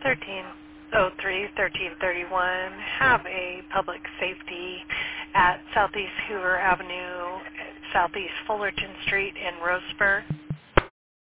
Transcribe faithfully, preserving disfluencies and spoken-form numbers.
thirteen oh three, thirteen thirty-one have a public safety at Southeast Hoover Avenue, Southeast Fullerton Street in Roseburg.